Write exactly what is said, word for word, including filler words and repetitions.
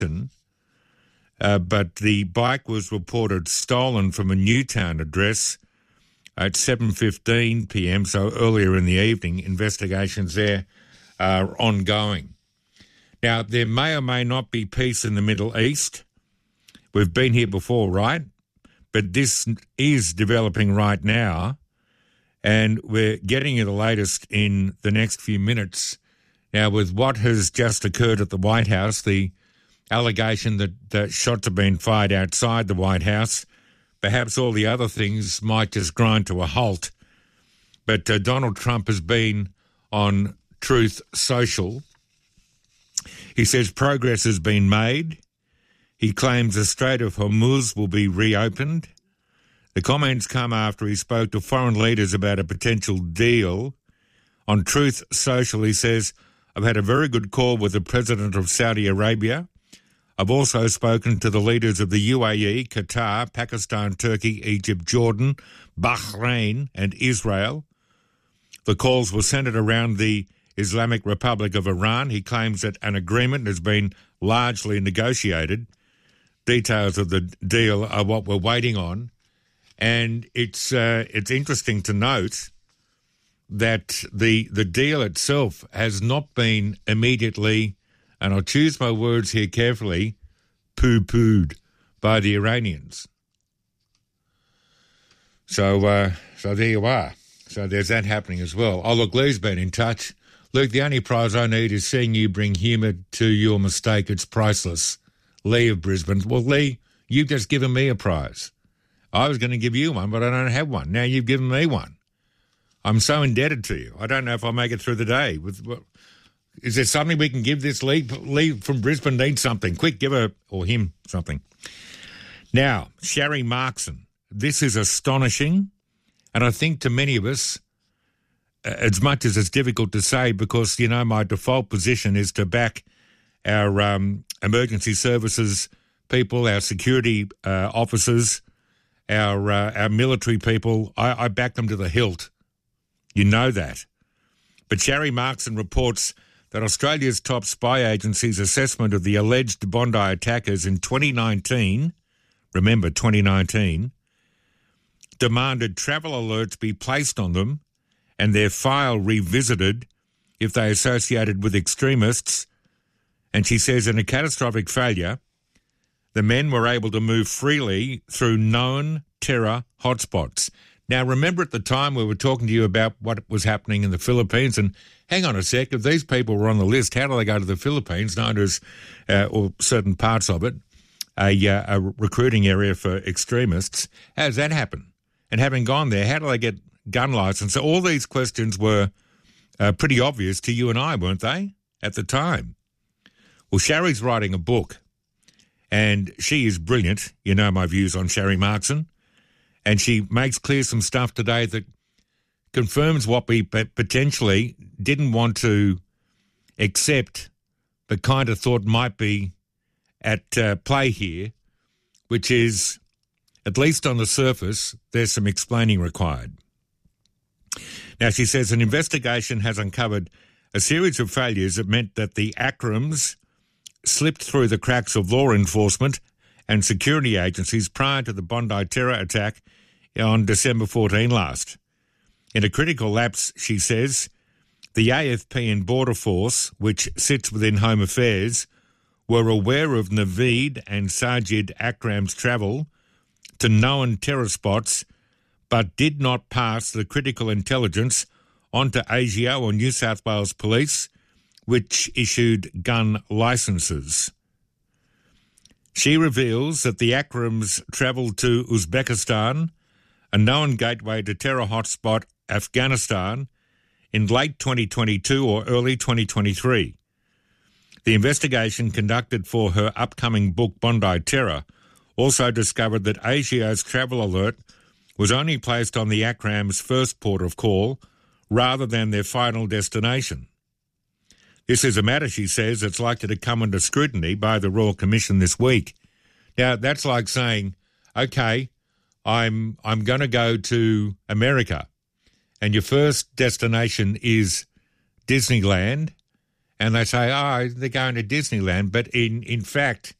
uh, but the bike was reported stolen from a Newtown address at seven fifteen p.m, so earlier in the evening. Investigations there are ongoing. Now, there may or may not be peace in the Middle East. We've been here before, right? But this is developing right now, and we're getting you the latest in the next few minutes. Now, with what has just occurred at the White House, the allegation that, that shots have been fired outside the White House, perhaps all the other things might just grind to a halt. But uh, Donald Trump has been on Truth Social. He says progress has been made. He claims the Strait of Hormuz will be reopened. The comments come after he spoke to foreign leaders about a potential deal. On Truth Social, he says, I've had a very good call with the President of Saudi Arabia. I've also spoken to the leaders of the U A E, Qatar, Pakistan, Turkey, Egypt, Jordan, Bahrain and Israel. The calls were centred around the Islamic Republic of Iran. He claims that an agreement has been largely negotiated. Details of the deal are what we're waiting on. And it's uh, it's interesting to note that the the deal itself has not been immediately, and I'll choose my words here carefully, poo-pooed by the Iranians. So, uh, so there you are. So there's that happening as well. Oh, look, Lee's been in touch. Luke, the only prize I need is seeing you bring humour to your mistake. It's priceless. Lee of Brisbane. Well, Lee, you've just given me a prize. I was going to give you one, but I don't have one. Now you've given me one. I'm so indebted to you. I don't know if I'll make it through the day. With, well, is there something we can give this Lee? Lee from Brisbane needs something. Quick, give her or him something. Now, Sharri Markson. This is astonishing, and I think to many of us, as much as it's difficult to say, because, you know, my default position is to back our um, emergency services people, our security uh, officers, our uh, our military people. I, I back them to the hilt. You know that. But Sharri Markson reports that Australia's top spy agency's assessment of the alleged Bondi attackers in twenty nineteen, remember twenty nineteen, demanded travel alerts be placed on them and their file revisited if they associated with extremists. And she says in a catastrophic failure, the men were able to move freely through known terror hotspots. Now, remember at the time we were talking to you about what was happening in the Philippines, and hang on a sec, if these people were on the list, how do they go to the Philippines, known as, uh, or certain parts of it, a, uh, a recruiting area for extremists? How does that happen? And having gone there, how do they get gun license? So all these questions were uh, pretty obvious to you and I, weren't they, at the time? Well, Sharri's writing a book, and she is brilliant. You know my views on Sharri Markson. And she makes clear some stuff today that confirms what we potentially didn't want to accept, but kind of thought might be at uh, play here, which is, at least on the surface, there's some explaining required. Now, she says an investigation has uncovered a series of failures that meant that the Akrams slipped through the cracks of law enforcement and security agencies prior to the Bondi terror attack on December fourteenth last. In a critical lapse, she says, the A F P and Border Force, which sits within Home Affairs, were aware of Naveed and Sajid Akram's travel to known terror spots, but did not pass the critical intelligence on to A S I O or New South Wales Police, which issued gun licences. She reveals that the Akrams travelled to Uzbekistan, a known gateway to terror hotspot Afghanistan, in late twenty twenty-two or early twenty twenty-three. The investigation conducted for her upcoming book Bondi Terror also discovered that A S I O's travel alert was only placed on the Akrams' first port of call rather than their final destination. This is a matter, she says, that's likely to come under scrutiny by the Royal Commission this week. Now, that's like saying, okay, I'm I'm going to go to America, and your first destination is Disneyland, and they say, oh, they're going to Disneyland. But in, in fact,